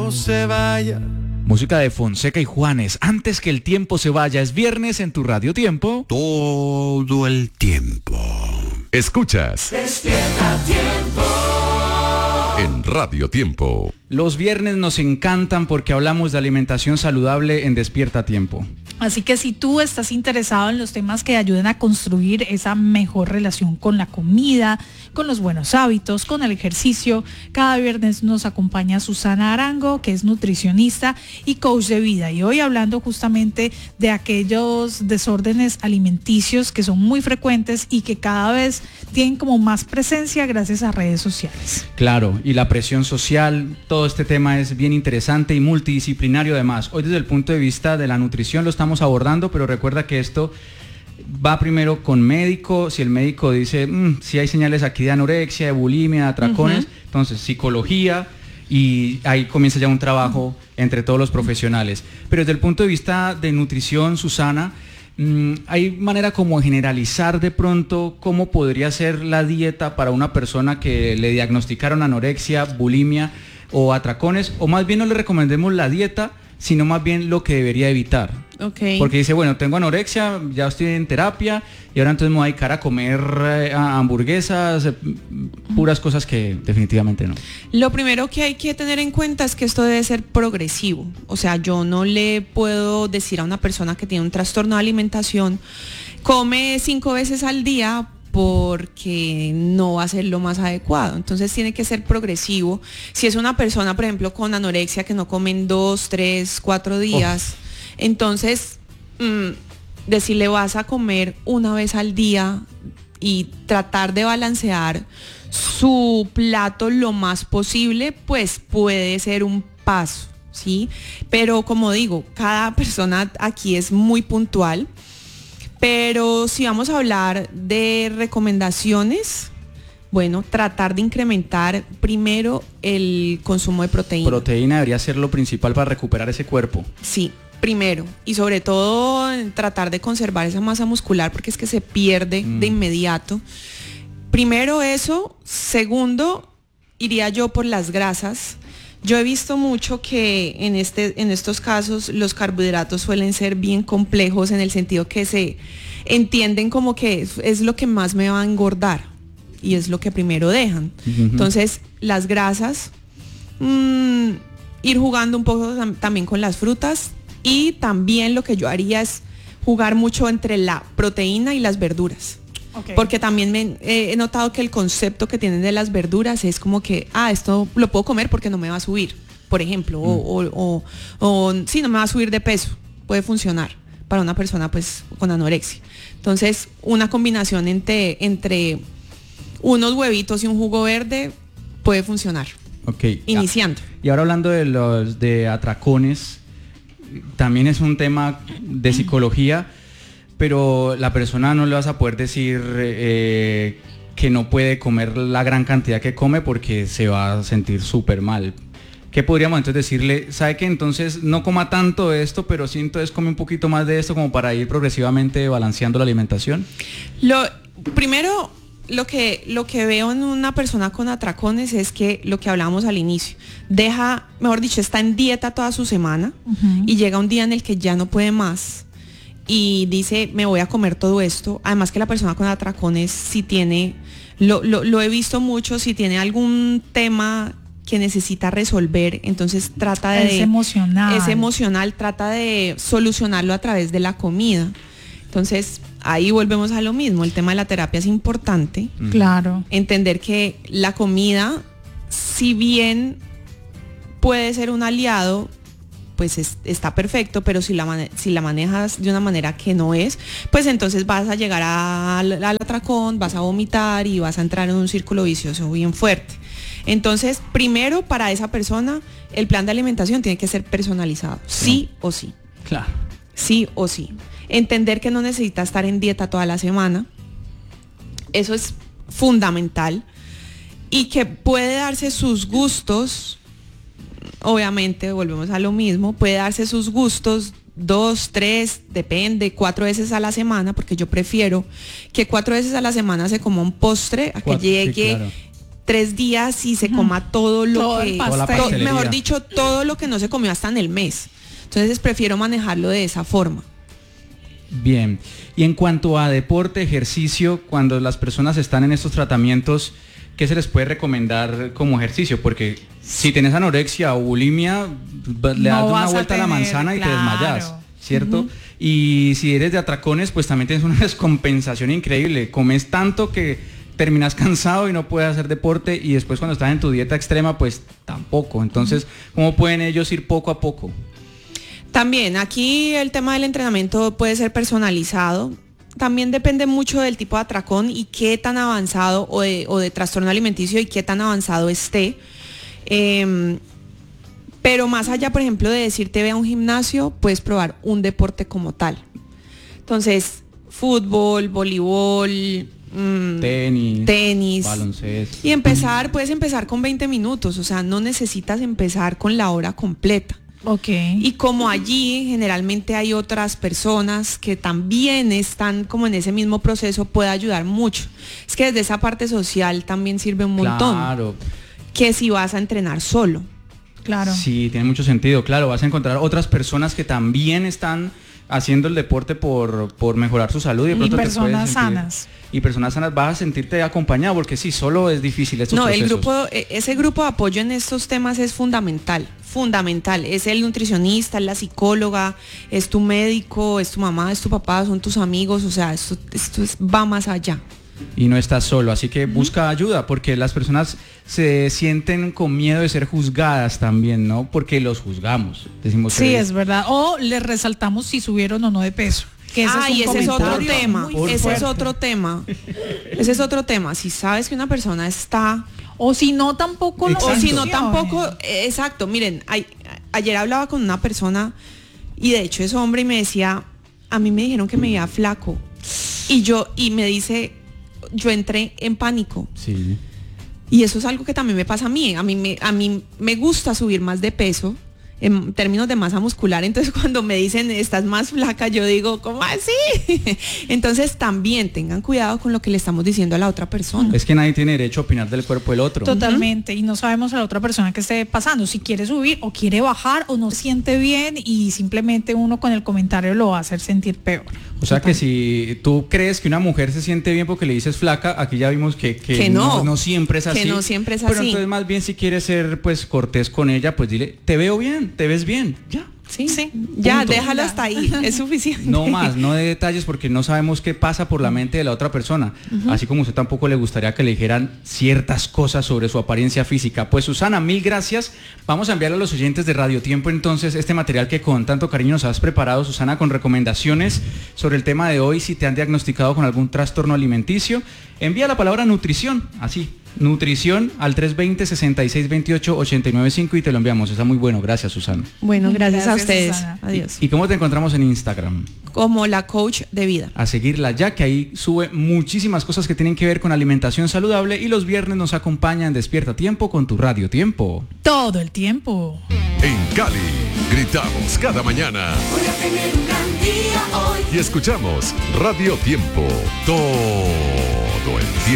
tiempo se vaya. Música de Fonseca y Juanes, Antes que el tiempo se vaya. Es viernes en tu Radio Tiempo. Todo el tiempo. Escuchas Despierta Tiempo en Radio Tiempo. Los viernes nos encantan porque hablamos de alimentación saludable en Despierta Tiempo. Así que si tú estás interesado en los temas que ayuden a construir esa mejor relación con la comida, con los buenos hábitos, con el ejercicio, cada viernes nos acompaña Susana Arango, que es nutricionista y coach de vida. Y hoy hablando justamente de aquellos desórdenes alimenticios que son muy frecuentes y que cada vez tienen como más presencia gracias a redes sociales. Claro, y la presión social, todo este tema es bien interesante y multidisciplinario además. Hoy desde el punto de vista de la nutrición lo estamos abordando, pero recuerda que esto va primero con médico. Si el médico dice si hay señales aquí de anorexia, de bulimia, de atracones, entonces psicología, y ahí comienza ya un trabajo entre todos los profesionales. Pero desde el punto de vista de nutrición, Susana, ¿hay manera como de generalizar de pronto cómo podría ser la dieta para una persona que le diagnosticaron anorexia, bulimia o atracones? O más bien no le recomendemos la dieta, sino más bien lo que debería evitar. Okay. Porque dice, bueno, tengo anorexia, ya estoy en terapia y ahora entonces me voy a dedicar a comer hamburguesas, puras cosas que definitivamente no. Lo primero que hay que tener en cuenta es que esto debe ser progresivo. O sea, yo no le puedo decir a una persona que tiene un trastorno de alimentación, come 5 veces al día, porque no va a ser lo más adecuado. Entonces tiene que ser progresivo. Si es una persona, por ejemplo, con anorexia que no comen 2, 3, 4 días, entonces decirle vas a comer una vez al día y tratar de balancear su plato lo más posible, pues puede ser un paso, ¿sí? Pero como digo, cada persona aquí es muy puntual. Pero si vamos a hablar de recomendaciones, bueno, tratar de incrementar primero el consumo de proteína. Proteína debería ser lo principal para recuperar ese cuerpo. Sí, primero. Y sobre todo tratar de conservar esa masa muscular porque es que se pierde de inmediato. Primero eso. Segundo, iría yo por las grasas. Yo he visto mucho que en estos casos los carbohidratos suelen ser bien complejos en el sentido que se entienden como que es lo que más me va a engordar y es lo que primero dejan. Entonces, las grasas, ir jugando un poco también con las frutas, y también lo que yo haría es jugar mucho entre la proteína y las verduras. Okay. Porque también he notado que el concepto que tienen de las verduras es como que, esto lo puedo comer porque no me va a subir, por ejemplo, o sí, no me va a subir de peso. Puede funcionar para una persona pues con anorexia. Entonces, una combinación entre unos huevitos y un jugo verde puede funcionar. Okay. Iniciando. Y ahora hablando de los de atracones, también es un tema de psicología. Pero la persona no le vas a poder decir que no puede comer la gran cantidad que come porque se va a sentir súper mal. ¿Qué podríamos entonces decirle? ¿Sabe que entonces no coma tanto de esto, pero sí entonces come un poquito más de esto como para ir progresivamente balanceando la alimentación? Primero, lo que veo en una persona con atracones es que lo que hablábamos al inicio, está en dieta toda su semana y llega un día en el que ya no puede más. Y dice, me voy a comer todo esto. Además que la persona con atracones, si tiene, lo he visto mucho, si tiene algún tema que necesita resolver, entonces es emocional, trata de solucionarlo a través de la comida. Entonces, ahí volvemos a lo mismo, el tema de la terapia es importante. Claro. Entender que la comida, si bien puede ser un aliado, pues está perfecto, pero si la manejas de una manera que no es, pues entonces vas a llegar al atracón, vas a vomitar y vas a entrar en un círculo vicioso bien fuerte. Entonces, primero, para esa persona, el plan de alimentación tiene que ser personalizado, sí o sí. Claro. Sí o sí. Entender que no necesita estar en dieta toda la semana, eso es fundamental, y que puede darse sus gustos. Obviamente, volvemos a lo mismo, puede darse sus gustos 2, 3, depende, 4 veces a la semana, porque yo prefiero que 4 veces a la semana se coma un postre a que llegue 3 días y se coma todo lo Todo que, el pastel. mejor dicho, todo lo que no se comió hasta en el mes. Entonces prefiero manejarlo de esa forma. Bien, y en cuanto a deporte, ejercicio, cuando las personas están en estos tratamientos, ¿qué se les puede recomendar como ejercicio? Porque si tienes anorexia o bulimia, le das una vuelta a la manzana y te desmayas, ¿cierto? Y si eres de atracones, pues también tienes una descompensación increíble. Comes tanto que terminas cansado y no puedes hacer deporte, y después cuando estás en tu dieta extrema, pues tampoco. Entonces, ¿cómo pueden ellos ir poco a poco? También aquí el tema del entrenamiento puede ser personalizado. También depende mucho del tipo de atracón y qué tan avanzado o de trastorno alimenticio y qué tan avanzado esté. Pero más allá, por ejemplo, de decirte ve a un gimnasio, puedes probar un deporte como tal. Entonces, fútbol, voleibol, tenis, baloncesto. Y puedes empezar con 20 minutos, o sea, no necesitas empezar con la hora completa. Ok. Y como allí generalmente hay otras personas que también están como en ese mismo proceso, puede ayudar mucho. Es que desde esa parte social también sirve un montón. Claro. Que si vas a entrenar solo. Claro. Sí, tiene mucho sentido. Claro, vas a encontrar otras personas que también están haciendo el deporte por mejorar su salud. Y, de Y pronto te personas puedes sentir- sanas. Y personas sanas, vas a sentirte acompañado, porque sí, solo es difícil estos procesos. Ese grupo de apoyo en estos temas es fundamental. Es el nutricionista, es la psicóloga, es tu médico, es tu mamá, es tu papá, son tus amigos, o sea, esto va más allá. Y no estás solo, así que busca ayuda, porque las personas se sienten con miedo de ser juzgadas también, ¿no? Porque los juzgamos. Decimos Sí, que es verdad. O les resaltamos si subieron o no de peso. Que ese Ese es otro comentario tema. muy Ese fuerte. es otro tema. Ese es otro tema. Si sabes que una persona está O si no, tampoco lo o si no mencionen. tampoco, exacto, miren, ayer hablaba con una persona y de hecho es hombre y me decía, a mí me dijeron que me veía flaco y me dice, yo entré en pánico. sí. Y eso es algo que también me pasa a mí me gusta subir más de peso en términos de masa muscular, entonces cuando me dicen estás más flaca, yo digo, ¿cómo así? Entonces también tengan cuidado con lo que le estamos diciendo a la otra persona. Es que nadie tiene derecho a opinar del cuerpo del otro. Totalmente, y no sabemos a la otra persona que esté pasando, si quiere subir o quiere bajar o no se siente bien y simplemente uno con el comentario lo va a hacer sentir peor. O sea que si tú crees que una mujer se siente bien porque le dices flaca, aquí ya vimos que no siempre es así. Que no siempre es Pero así. entonces más bien si quieres ser pues cortés con ella, pues dile, te veo bien, te ves bien, ya. Sí, Sí. ya, Punto. déjalo hasta ahí, es suficiente. No más, no de detalles, porque no sabemos qué pasa por la mente de la otra persona. Así como usted tampoco le gustaría que le dijeran ciertas cosas sobre su apariencia física. Pues Susana, mil gracias. Vamos a enviarle a los oyentes de Radio Tiempo entonces este material que con tanto cariño nos has preparado, Susana, con recomendaciones sobre el tema de hoy. Si te han diagnosticado con algún trastorno alimenticio, envía la palabra nutrición, así. Nutrición al 320-6628-895 y te lo enviamos. Está muy bueno. Gracias, Susana. Bueno, gracias a Gracias, ustedes. Susana. Adiós. ¿Y cómo te encontramos en Instagram? Como la coach de vida. A seguirla ya, que ahí sube muchísimas cosas que tienen que ver con alimentación saludable, y los viernes nos acompaña en Despierta Tiempo con tu Radio Tiempo. Todo el tiempo. En Cali, gritamos cada mañana Voy a tener un gran día hoy. y escuchamos Radio Tiempo todo el tiempo.